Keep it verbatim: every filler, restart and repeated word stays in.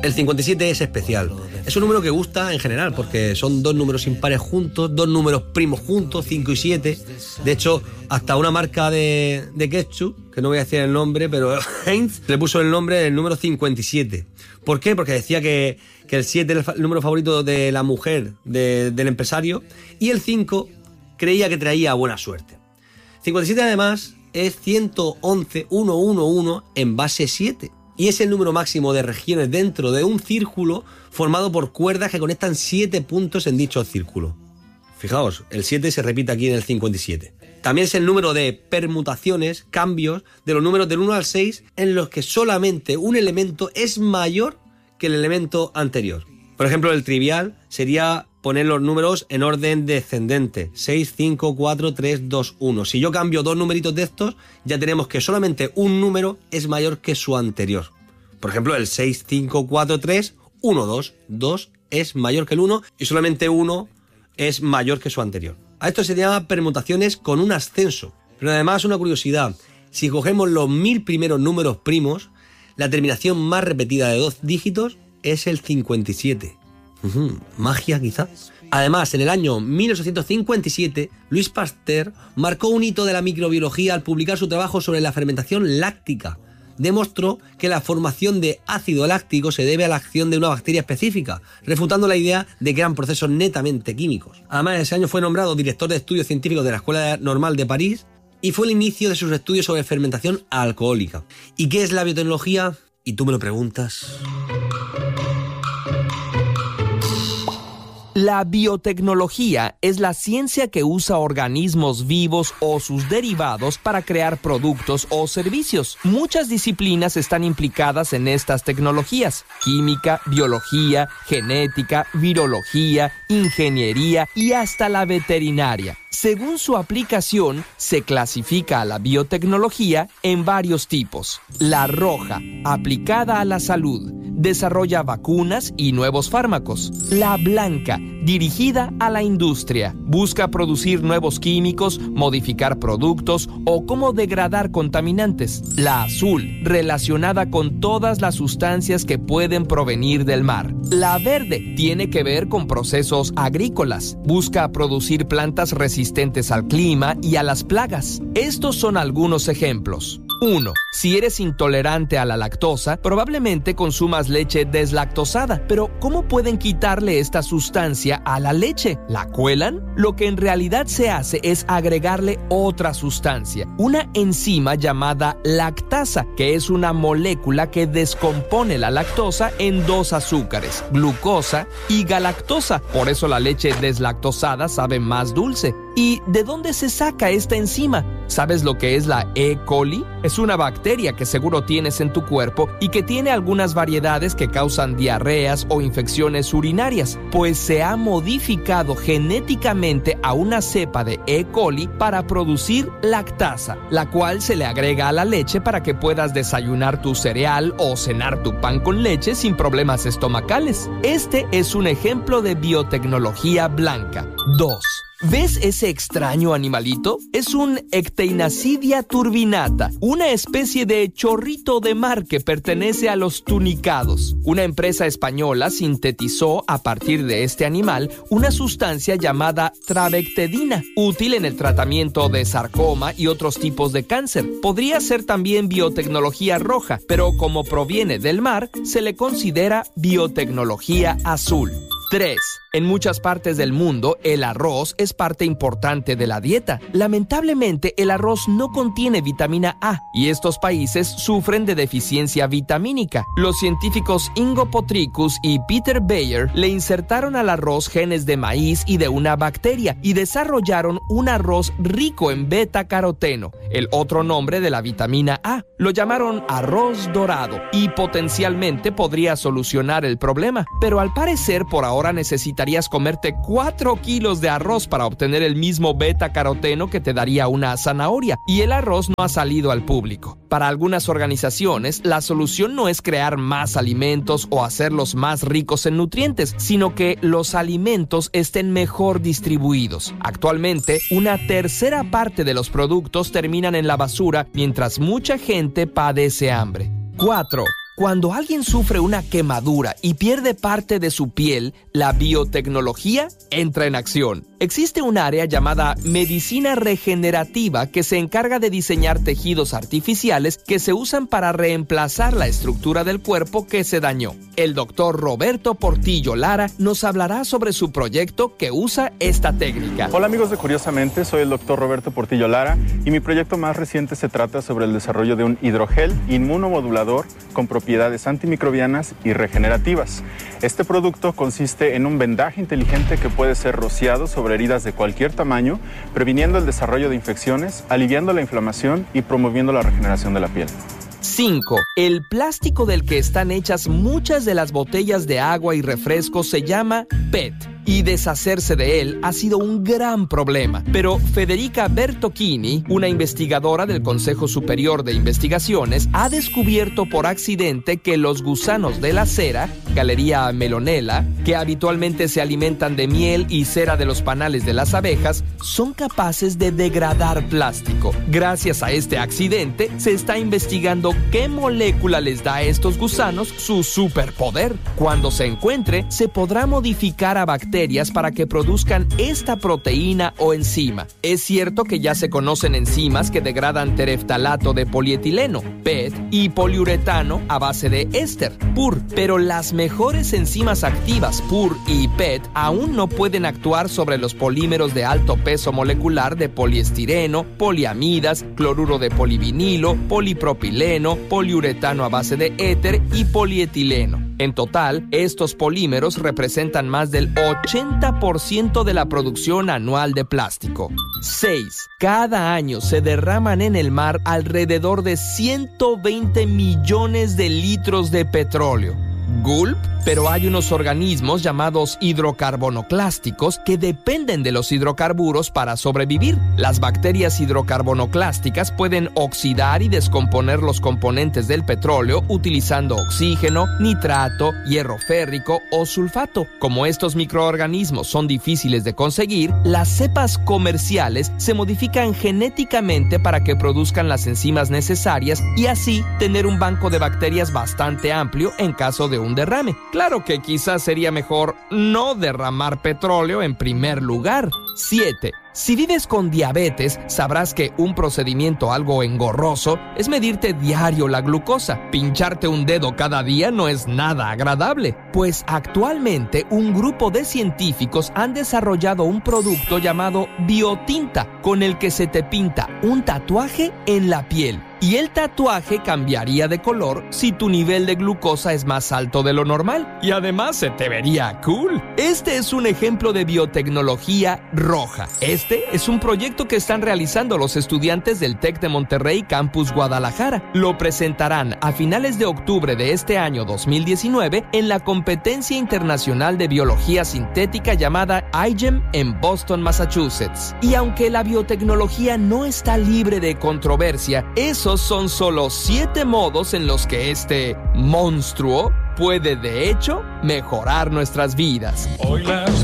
El cincuenta y siete es especial. Es un número que gusta en general porque son dos números impares juntos, dos números primos juntos, cinco y siete. De hecho, hasta una marca de, de ketchup, que no voy a decir el nombre, pero Heinz, le puso el nombre del número cincuenta y siete. ¿Por qué? Porque decía que, que el siete era el número favorito de la mujer, de, del empresario, y el cinco creía que traía buena suerte. cincuenta y siete además es ciento once mil ciento once en base siete. Y es el número máximo de regiones dentro de un círculo formado por cuerdas que conectan siete puntos en dicho círculo. Fijaos, el siete se repite aquí en el cincuenta y siete. También es el número de permutaciones, cambios, de los números del uno al seis en los que solamente un elemento es mayor que el elemento anterior. Por ejemplo, el trivial sería poner los números en orden descendente, seis, cinco, cuatro, tres, dos, uno. Si yo cambio dos numeritos de estos, ya tenemos que solamente un número es mayor que su anterior. Por ejemplo, el seis, cinco, cuatro, tres, uno, dos. dos es mayor que el uno y solamente uno es mayor que su anterior. A esto se llama permutaciones con un ascenso. Pero además, una curiosidad, si cogemos los mil primeros números primos, la terminación más repetida de dos dígitos es el cincuenta y siete. Uh-huh. Magia, quizá. Además, en el año mil ochocientos cincuenta y siete, Louis Pasteur marcó un hito de la microbiología al publicar su trabajo sobre la fermentación láctica. Demostró que la formación de ácido láctico se debe a la acción de una bacteria específica, refutando la idea de que eran procesos netamente químicos. Además, ese año fue nombrado director de estudios científicos de la Escuela Normal de París y fue el inicio de sus estudios sobre fermentación alcohólica. ¿Y qué es la biotecnología? Y tú me lo preguntas. La biotecnología es la ciencia que usa organismos vivos o sus derivados para crear productos o servicios. Muchas disciplinas están implicadas en estas tecnologías: química, biología, genética, virología, ingeniería y hasta la veterinaria. Según su aplicación, se clasifica a la biotecnología en varios tipos. La roja, aplicada a la salud, desarrolla vacunas y nuevos fármacos. La blanca, dirigida a la industria, busca producir nuevos químicos, modificar productos o cómo degradar contaminantes. La azul, relacionada con todas las sustancias que pueden provenir del mar. La verde, tiene que ver con procesos agrícolas. Busca producir plantas resistentes al clima y a las plagas. Estos son algunos ejemplos. uno. Si eres intolerante a la lactosa, probablemente consumas leche deslactosada. Pero, ¿cómo pueden quitarle esta sustancia a la leche? ¿La cuelan? Lo que en realidad se hace es agregarle otra sustancia, una enzima llamada lactasa, que es una molécula que descompone la lactosa en dos azúcares, glucosa y galactosa. Por eso la leche deslactosada sabe más dulce. ¿Y de dónde se saca esta enzima? ¿Sabes lo que es la E. coli? Es una bacteria que seguro tienes en tu cuerpo y que tiene algunas variedades que causan diarreas o infecciones urinarias, pues se ha modificado genéticamente a una cepa de E. coli para producir lactasa, la cual se le agrega a la leche para que puedas desayunar tu cereal o cenar tu pan con leche sin problemas estomacales. Este es un ejemplo de biotecnología blanca. dos. ¿Ves ese extraño animalito? Es un Ecteinasidia turbinata, una especie de chorrito de mar que pertenece a los tunicados. Una empresa española sintetizó a partir de este animal una sustancia llamada trabectedina, útil en el tratamiento de sarcoma y otros tipos de cáncer. Podría ser también biotecnología roja, pero como proviene del mar, se le considera biotecnología azul. tres. En muchas partes del mundo, el arroz es parte importante de la dieta. Lamentablemente, el arroz no contiene vitamina A y estos países sufren de deficiencia vitamínica. Los científicos Ingo Potricus y Peter Bayer le insertaron al arroz genes de maíz y de una bacteria y desarrollaron un arroz rico en beta-caroteno, el otro nombre de la vitamina A. Lo llamaron arroz dorado y potencialmente podría solucionar el problema, pero al parecer por ahora necesitaría comerte cuatro kilos de arroz para obtener el mismo beta-caroteno que te daría una zanahoria, y el arroz no ha salido al público. Para algunas organizaciones, la solución no es crear más alimentos o hacerlos más ricos en nutrientes, sino que los alimentos estén mejor distribuidos. Actualmente, una tercera parte de los productos terminan en la basura, mientras mucha gente padece hambre. cuatro. Cuando alguien sufre una quemadura y pierde parte de su piel, la biotecnología entra en acción. Existe un área llamada medicina regenerativa que se encarga de diseñar tejidos artificiales que se usan para reemplazar la estructura del cuerpo que se dañó. El doctor Roberto Portillo Lara nos hablará sobre su proyecto que usa esta técnica. Hola amigos de Curiosamente, soy el doctor Roberto Portillo Lara y mi proyecto más reciente se trata sobre el desarrollo de un hidrogel inmunomodulador con propiedades antimicrobianas y regenerativas. Este producto consiste en un vendaje inteligente que puede ser rociado sobre heridas de cualquier tamaño, previniendo el desarrollo de infecciones, aliviando la inflamación y promoviendo la regeneración de la piel. cinco. El plástico del que están hechas muchas de las botellas de agua y refrescos se llama P E T. Y deshacerse de él ha sido un gran problema. Pero Federica Bertocchini, una investigadora del Consejo Superior de Investigaciones, ha descubierto por accidente que los gusanos de la cera, Galeria melonella, que habitualmente se alimentan de miel y cera de los panales de las abejas, son capaces de degradar plástico. Gracias a este accidente, se está investigando qué molécula les da a estos gusanos su superpoder. Cuando se encuentre, se podrá modificar a bacterias para que produzcan esta proteína o enzima. Es cierto que ya se conocen enzimas que degradan tereftalato de polietileno, P E T, y poliuretano a base de éster, P U R, pero las mejores enzimas activas P U R y P E T aún no pueden actuar sobre los polímeros de alto peso molecular de poliestireno, poliamidas, cloruro de polivinilo, polipropileno, poliuretano a base de éter y polietileno. En total, estos polímeros representan más del ochenta por ciento de la producción anual de plástico. seis. Cada año se derraman en el mar alrededor de ciento veinte millones de litros de petróleo. ¿Gulp? Pero hay unos organismos llamados hidrocarbonoclásticos que dependen de los hidrocarburos para sobrevivir. Las bacterias hidrocarbonoclásticas pueden oxidar y descomponer los componentes del petróleo utilizando oxígeno, nitrato, hierro férrico o sulfato. Como estos microorganismos son difíciles de conseguir, las cepas comerciales se modifican genéticamente para que produzcan las enzimas necesarias y así tener un banco de bacterias bastante amplio en caso de un derrame. Claro que quizás sería mejor no derramar petróleo en primer lugar. siete. Si vives con diabetes, sabrás que un procedimiento algo engorroso es medirte diario la glucosa. Pincharte un dedo cada día no es nada agradable. Pues actualmente un grupo de científicos han desarrollado un producto llamado biotinta, con el que se te pinta un tatuaje en la piel. Y el tatuaje cambiaría de color si tu nivel de glucosa es más alto de lo normal. Y además se te vería cool. Este es un ejemplo de biotecnología roja. Este es un proyecto que están realizando los estudiantes del TEC de Monterrey Campus Guadalajara. Lo presentarán a finales de octubre de este año dos mil diecinueve en la competencia internacional de biología sintética llamada I G E M en Boston, Massachusetts. Y aunque la biotecnología no está libre de controversia, esos son solo siete modos en los que este monstruo puede de hecho mejorar nuestras vidas. Hoy las